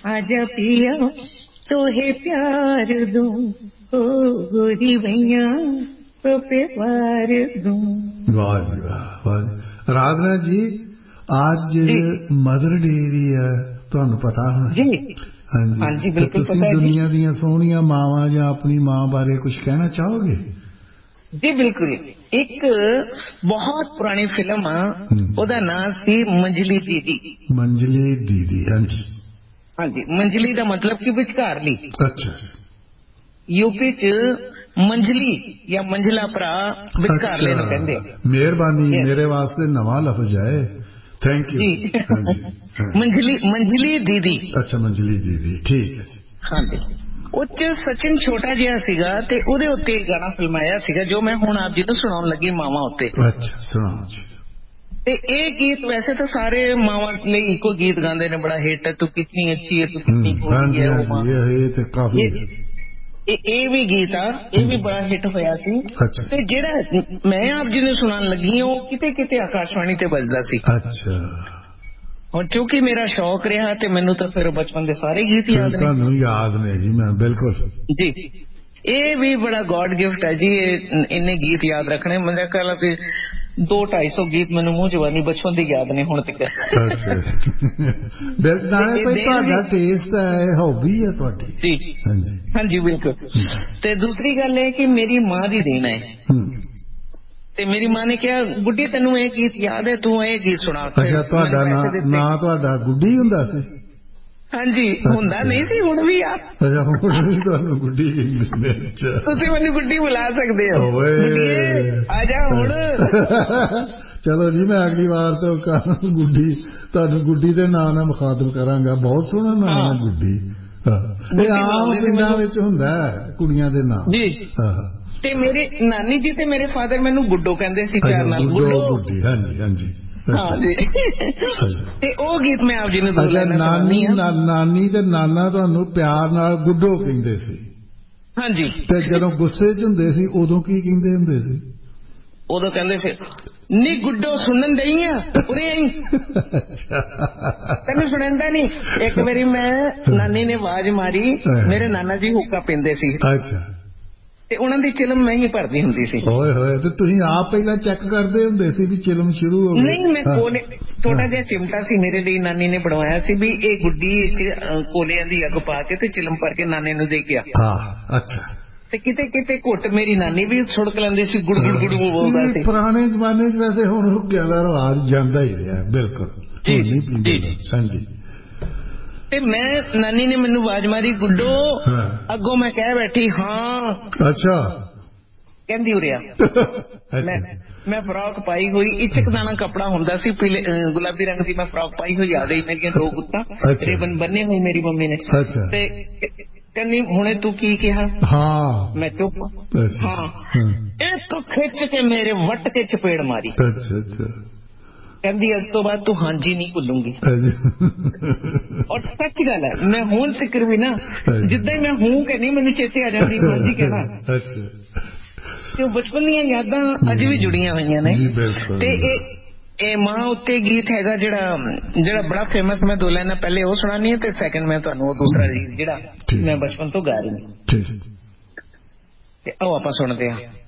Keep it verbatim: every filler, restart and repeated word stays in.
आजा पिया तोहे प्यार दूं, ओ गोरी भैया तो प्यार दूं। वाह जी वाह। राधना जी आज मदर डे भी है, ਤੁਹਾਨੂੰ पता है जी? ਹਾਂਜੀ ਹਾਂਜੀ ਬਿਲਕੁਲ ਤੁਸੀਂ ਪਤਾ ਹੈ ਦੁਨੀਆ ਦੀਆਂ ਸੋਹਣੀਆਂ ਮਾਵਾਂ ਜਾਂ ਆਪਣੀ ਮਾਂ ਬਾਰੇ ਕੁਝ ਕਹਿਣਾ ਚਾਹੋਗੇ? जी बिल्कुल। एक बहुत पुरानी फिल्म ओदा नाम सी मंजली दीदी। मंजली दीदी, हाँ जी हाँ जी। मंजली का मतलब कि विचकारली। अच्छा। यूपी च मंजली या मंजला भरा विचकारले नूं कहंदे आ। मेहरबानी, मेरे वास्ते नवा लफ्ज है, थैंक यू। हाँ जी हाँ। मंजली मंजली दीदी। अच्छा मंजली दीदी, ठीक है जी। हाँ जी। उच सचिन छोटा जिहा सीगा ते उहदे उत्ते गाना फिल्माया सीगा जो मैं हुण आप जी नूं सुणाउण लगी मावां उत्ते। अच्छा सुणाओ जी। ते ये गीत वैसे तो सारे मावां लई इको गीत गांदे ने, बड़ा हिट है, तू कितनी अच्छी है, तू कितनी गोरी है ओ मां। ये ते काफी ये भी गीत आ, ये भी बड़ा हिट होया सी। अच्छा। ते जेड़ा मैं आप जी नूं सुणाउण लगी ओ किते किते आकाशवाणी ते बजदा सी। अच्छा। और क्योंकि मेरा शौक रहा ते मैनू तो फिर बचपन के सारे गीत याद ने। तुहानू याद ने जी? मैं बिल्कुल जी। ये भी बड़ा गॉड गिफ्ट है जी, इन्ने गीत याद रखने। मेरा ख्याल है दो ढाई सौ गीत मैनू मूंह जवानी बचपन की याद ने हुण तक। अच्छा। नाले भाई तुहाडा टेस्ट है, हॉबी है तुहाडी। जी हाँ जी हाँ जी बिल्कुल। ते दूसरी गल है कि मेरी मां दी देन है। ते मेरी मां ने कहा गुड्डी तेनू ये गीत याद है, तू ये गीत सुना। अच्छा तुहाडा नां तुहाडा गुड्डी हुंदा सी? हाँ जी हुंदा नहीं सी, हुण भी आ। अच्छा हुण भी तुहानू गुड्डी कहंदे ने? अच्छा तुसीं मैनू गुड्डी बुला सकदे हो। ओए आ जा हुण। चलो जी मैं अगली बार तो गुड्डी तुहानू गुड्डी दे नाम नाल मुखातब करांगा। बहुत सोहना नाम है गुड्डी। ਇਹ ਆਮ ਪਿੰਡਾਂ ਵਿੱਚ ਹੁੰਦਾ ਕੁੜੀਆਂ ਦੇ ਨਾਮ ਜੀ। ਤੇ ਮੇਰੇ ਨਾਨੀ ਜੀ ਤੇ ਮੇਰੇ ਫਾਦਰ ਮੈਨੂੰ ਗੁੱਡੋ ਕਹਿੰਦੇ ਸੀ ਪਿਆਰ ਨਾਲ। ਗੁੱਡੋ ਗੁੱਡੀ। ਹਾਂਜੀ ਹਾਂਜੀ ਹਾਂ ਜੀ। ਤੇ ਉਹ ਗੀਤ ਮੈਂ ਆਪ ਜੀ ਨੂੰ ਅੱਛਾ ਨਾਨੀ ਨਾਨੀ ਤੇ ਨਾਨਾ ਤੁਹਾਨੂੰ ਪਿਆਰ ਨਾਲ ਗੁੱਡੋ ਕਹਿੰਦੇ ਸੀ? ਹਾਂਜੀ। ਤੇ ਜਦੋਂ ਗੁੱਸੇ 'ਚ ਹੁੰਦੇ ਸੀ ਉਦੋਂ ਕੀ ਕਹਿੰਦੇ ਹੁੰਦੇ ਸੀ? ਉਦੋਂ ਕਹਿੰਦੇ ਸੀ ਨੀ ਗੁੱਡੋ ਸੁਣਨ ਦਈ ਆ ਉਰੇ ਆਈ। ਤੈਨੂੰ ਸੁਣਦਾ ਨਹੀਂ? ਇੱਕ ਵਾਰੀ ਮੈਂ ਨਾਨੀ ਨੇ ਆਵਾਜ਼ ਮਾਰੀ, ਮੇਰੇ ਨਾਨਾ ਜੀ ਹੁੱਕਾ ਪੀਂਦੇ ਸੀ। ਅੱਛਾ। ਤੇ ਉਹਨਾਂ ਦੀ ਚਿਲਮ ਮੈਂ ਹੀ ਭਰਦੀ ਹੁੰਦੀ ਸੀ। ਓਏ ਹੋਏ। ਤੇ ਤੁਸੀਂ ਆਪ ਪਹਿਲਾਂ ਚੈੱਕ ਕਰਦੇ ਹੁੰਦੇ ਸੀ ਵੀ ਚਿਲਮ ਸ਼ੁਰੂ ਹੋ ਗਈ? ਨਹੀਂ ਮੈਂ ਕੋਲੇ ਥੋੜਾ ਜਿਹਾ ਚਿਮਟਾ ਸੀ ਮੇਰੇ ਲਈ ਨਾਨੀ ਨੇ ਬਣਵਾਇਆ ਸੀ ਵੀ ਇਹ ਗੁੱਡੀ ਕੋਲਿਆਂ ਦੀ ਅੱਗ ਪਾ ਕੇ ਤੇ ਚਿਲਮ ਭਰ ਕੇ ਨਾਨੇ ਨੂੰ ਦੇ ਕੇ ਆ। ਹਾਂ ਅੱਛਾ। ਤੇ ਕਿਤੇ ਕਿਤੇ ਘੁੱਟ ਮੇਰੀ ਨਾਨੀ ਵੀ ਸੁੜਕ ਲੈਂਦੀ ਸੀ, ਗੁੜ ਗੁੜ ਗੁੜ ਬੋਲਦਾ ਸੀ। ਪੁਰਾਣੇ ਜ਼ਮਾਨੇ 'ਚ ਵੈਸੇ ਹੁਣ ਹੁੱਕਿਆਂ ਦਾ ਰਿਵਾਜ ਜਾਂਦਾ ਹੀ ਰਿਹਾ ਬਿਲਕੁਲ। ਜੀ ਜੀ ਹਾਂਜੀ। ਤੇ ਮੈਂ ਨਾਨੀ ਨੇ ਮੈਨੂੰ ਆਵਾਜ਼ ਮਾਰੀ ਗੁੱਡੋ, ਅੱਗੋਂ ਮੈਂ ਕਹਿ ਬੈਠੀ ਹਾਂ। ਅੱਛਾ। ਕਹਿੰਦੀ ਉਰਿਆ। ਮੈਂ ਮੈਂ ਫਰਾਕ ਪਾਈ ਹੋਈ, ਇਚਕ ਦਾਣਾ ਕੱਪੜਾ ਹੁੰਦਾ ਸੀ ਪੀਲੇ ਗੁਲਾਬੀ ਰੰਗ ਦੀ, ਮੈਂ ਫਰਾਕ ਪਾਈ ਹੋਈ ਆ ਗਈ। ਮੇਰੀਆਂ ਦੋ ਗੁੱਤਾਂ ਰਿਬਨ ਬੰਨੇ ਹੋਏ ਮੇਰੀ ਮੰਮੀ ਨੇ। ਤੇ ਕਹਿੰਦੀ ਹੁਣੇ ਤੂੰ ਕੀ ਕਿਹਾ? ਹਾਂ। ਮੈਂ ਚੁੱਪ। ਹਾਂ। ਇੱਕ ਖਿੱਚ ਕੇ ਮੇਰੇ ਵੱਟ ਕੇ ਚਪੇੜ ਮਾਰੀ। ਅੱਛਾ ਅੱਛਾ। ਕਹਿੰਦੀ ਅੱਜ ਤੋਂ ਬਾਅਦ ਤੂੰ ਹਾਂਜੀ ਨਹੀਂ ਭੁੱਲੂੰਗੀ। ਔਰ ਸੱਚ ਗੱਲ ਹੈ, ਮੈਂ ਹੁਣ ਤੱਕ ਵੀ ਨਾ ਜਿੱਦਾਂ ਹੀ ਮੈਂ ਹੂੰ ਕਹਿੰਦੀ ਮੈਨੂੰ ਚੇਤੇ ਆ ਜਾਂਦੀ ਹਾਂਜੀ ਕਹਿਣਾ। ਅੱਛਾ। ਤੇ ਬਚਪਨ ਦੀਆਂ ਯਾਦਾਂ ਅੱਜ ਵੀ ਜੁੜੀਆਂ ਹੋਈਆਂ ਨੇ। ਤੇ ਇਹ ਇਹ ਮਾਂ ਉੱਤੇ ਗੀਤ ਹੈਗਾ ਜਿਹੜਾ ਜਿਹੜਾ ਬੜਾ ਫੇਮਸ, ਮੈਂ ਦੋ ਲਾਈਨਾਂ ਪਹਿਲੇ ਉਹ ਸੁਣਾਨੀ ਹੈ ਤੇ ਸੈਕਿੰਡ ਮੈਂ ਤੁਹਾਨੂੰ ਉਹ ਦੂਸਰਾ ਗੀਤ ਜਿਹੜਾ ਮੈਂ ਬਚਪਨ ਤੋਂ ਗਾ ਰਹੀ ਹਾਂ। ਤੇ ਆਓ ਆਪਾਂ ਸੁਣਦੇ ਹਾਂ।